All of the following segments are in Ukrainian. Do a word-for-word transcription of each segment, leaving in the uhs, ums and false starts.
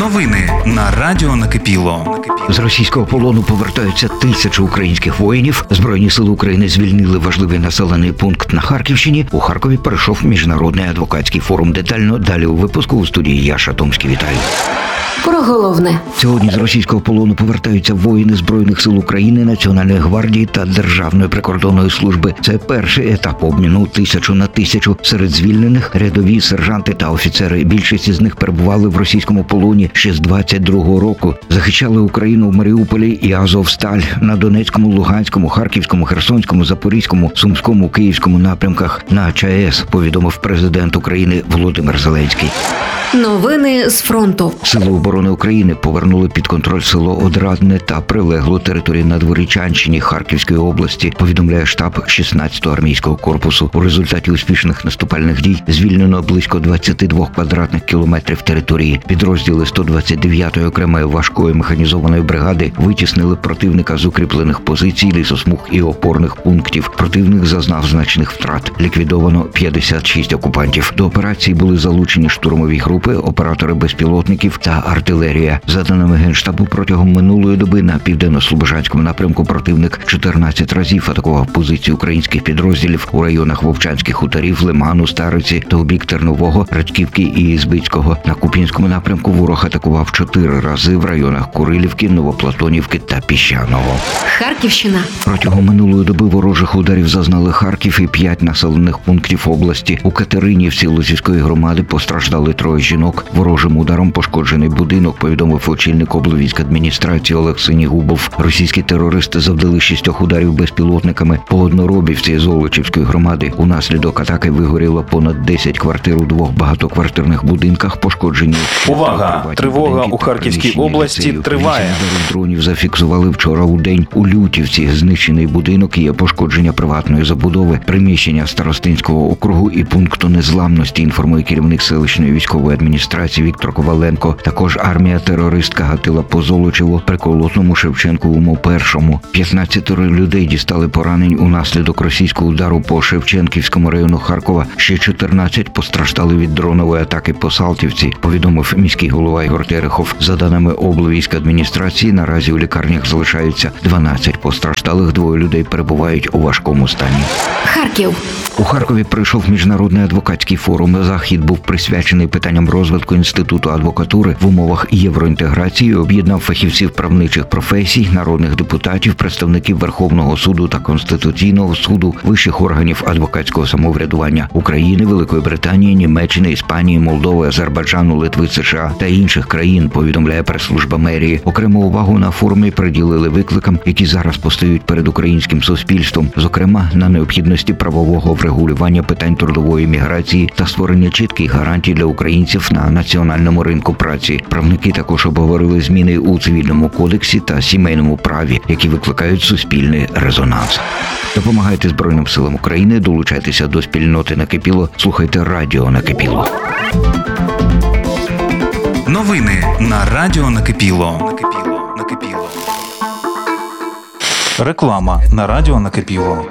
Новини на радіо Накипіло. З російського полону повертаються тисячі українських воїнів. Збройні сили України звільнили важливий населений пункт на Харківщині. У Харкові перейшов міжнародний адвокатський форум. Детально далі у випуску. У студії Яша Томський. Вітаю. Про головне. Сьогодні з російського полону повертаються воїни Збройних сил України, Національної гвардії та Державної прикордонної служби. Це перший етап обміну тисячу на тисячу. Серед звільнених рядові, сержанти та офіцери. Більшість із них перебували в російському полоні ще з двадцять другого року. Захищали Україну в Маріуполі і Азовсталь, на Донецькому, Луганському, Харківському, Херсонському, Запорізькому, Сумському, Київському напрямках на ЧАЕС, повідомив президент України Володимир Зеленський. Новини з фронту. Сили оборони України повернули під контроль село Одрадне та прилеглу територію на Дворічанщині Харківської області, повідомляє штаб шістнадцятого армійського корпусу. У результаті успішних наступальних дій звільнено близько двадцять два квадратних кілометрів території. Підрозділи сто двадцять дев'ятої окремої важкої механізованої бригади витіснили противника з укріплених позицій, лісосмуг і опорних пунктів. Противник зазнав значних втрат. Ліквідовано п'ятдесят шість окупантів. До операції були залучені штурмові групи, оператори безпілотників та артилерія. За даними Генштабу, протягом минулої доби на південно-слобожанському напрямку противник чотирнадцять разів атакував позиції українських підрозділів у районах Вовчанських хуторів, Лиману, Стариці та у бік Тернового, Радьківки і Ізбицького. На Куп'янському напрямку ворог атакував чотири рази в районах Курилівки, Новоплатонівки та Піщаного. Харківщина. Протягом минулої доби ворожих ударів зазнали Харків і п'ять населених пунктів області. У Катеринівці Лозівської громади постраждали троє жінок. Ворожим ударом пошкоджений будинок, повідомив очільник облвійськадміністрації Олег Синігубов. Російські терористи завдали шістьох ударів безпілотниками по Одноробівці Золочівської громади. Унаслідок атаки вигоріло понад десять квартир у двох багатоквартирних будинках, пошкоджені. Увага! Тривога у Харківській області триває. Дронів зафіксували вчора у день. У Лютівці знищений будинок, є пошкодження приватної забудови, приміщення Старостинського округу і пункту незламності, інформує керівник селищної військової адміністрації Віктор Коваленко. Також армія-терористка гатила по Золочеву, Приколотному, Шевченковому першому. п'ятнадцять людей дістали поранень унаслідок російського удару по Шевченківському району Харкова. Ще чотирнадцять постраждали від дронової атаки по Салтівці, повідомив міський голова Ігор Терехов. За даними облвійськадміністрації, наразі у лікарнях залишаються дванадцять постраждалих, двоє людей перебувають у важкому стані. Харків. У Харкові пройшов міжнародний адвокатський форум. Захід був присвячений питанням розвитку інституту адвокатури в умовах євроінтеграції і об'єднав фахівців правничих професій, народних депутатів, представників Верховного суду та Конституційного суду, вищих органів адвокатського самоврядування України, Великої Британії, Німеччини, Іспанії, Молдови, Азербайджану, Литви, США та інших країн, повідомляє прес-служба мерії. Окрему увагу на форумі приділили викликам, які зараз постають перед українським суспільством, зокрема на необхідності правового врегулювання питань трудової міграції та створення чітких гарантій для українців на національному ринку праці. Правники також обговорили зміни у цивільному кодексі та сімейному праві, які викликають суспільний резонанс. Допомагайте Збройним силам України, долучайтеся до спільноти Накипіло, слухайте радіо Накипіло. Новини на радіо Накипіло. Накипіло. Накипіло. Реклама на радіо Накипіло.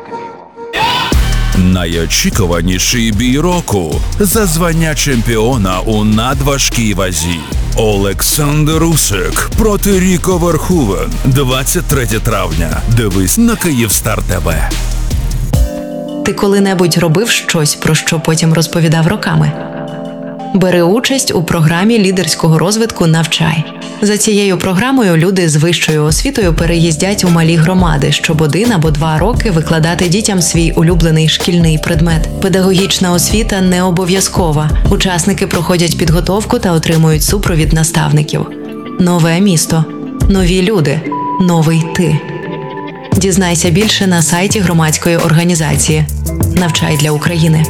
Найочікуваніший бій року за звання чемпіона у надважкій вазі. Олександр Усик проти Ріко Верховен. двадцять третього травня. Дивись на Київстар ТВ. Ти коли-небудь робив щось, про що потім розповідав роками? Бери участь у програмі лідерського розвитку «Навчай». За цією програмою люди з вищою освітою переїздять у малі громади, щоб один або два роки викладати дітям свій улюблений шкільний предмет. Педагогічна освіта не обов'язкова. Учасники проходять підготовку та отримують супровід наставників. Нове місто. Нові люди. Новий ти. Дізнайся більше на сайті громадської організації «Навчай для України».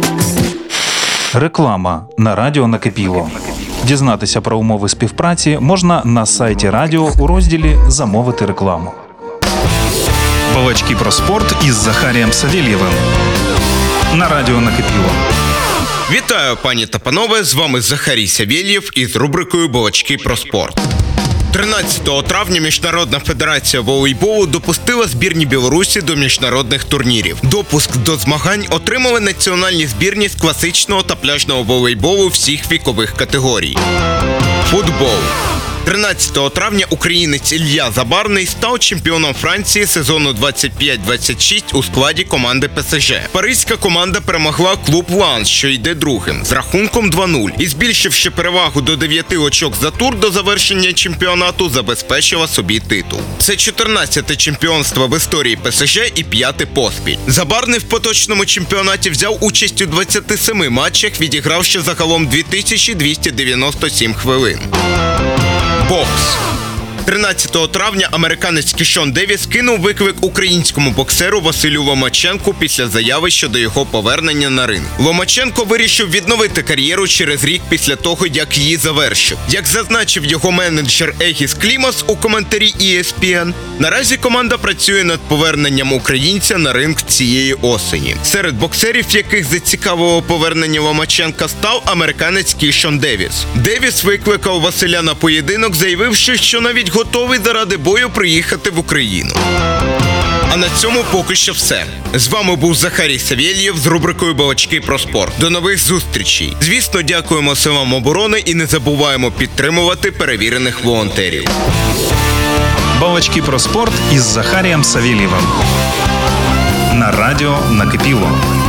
Реклама на радіо Накипіло. Дізнатися про умови співпраці можна на сайті радіо у розділі «Замовити рекламу». Балачки про спорт із Захарієм Савєлєвим на радіо Накипіло. Вітаю, пані та панове, з вами Захарій Савєлєв із рубрикою «Балачки про спорт». тринадцятого травня Міжнародна федерація волейболу допустила збірні Білорусі до міжнародних турнірів. Допуск до змагань отримали національні збірні з класичного та пляжного волейболу всіх вікових категорій. Футбол. тринадцятого травня українець Ілля Забарний став чемпіоном Франції сезону двадцять п'ять двадцять шість у складі команди ПСЖ. Паризька команда перемогла клуб Ланс, що йде другим, з рахунком два нуль. І збільшивши перевагу до дев'яти очок за тур до завершення чемпіонату, забезпечила собі титул. Це чотирнадцяте чемпіонство в історії ПСЖ і п'яте поспіль. Забарний в поточному чемпіонаті взяв участь у двадцяти семи матчах, відігравши загалом дві тисячі двісті дев'яносто сім хвилин. Бокс. тринадцятого травня американець Кішон Девіс кинув виклик українському боксеру Василю Ломаченку після заяви щодо його повернення на ринг. Ломаченко вирішив відновити кар'єру через рік після того, як її завершив. Як зазначив його менеджер Егіс Клімас у коментарі і ес пі ен, наразі команда працює над поверненням українця на ринг цієї осені. Серед боксерів, яких зацікавило повернення Ломаченка, став американець Кішон Девіс. Девіс викликав Василя на поєдинок, заявивши, що навіть готовий заради бою приїхати в Україну. А на цьому поки що все. З вами був Захарій Савєлєв з рубрикою «Балачки про спорт». До нових зустрічей. Звісно, дякуємо силам оборони і не забуваємо підтримувати перевірених волонтерів. Балачки про спорт із Захарієм Савєлєвим. На радіо «Накипіло».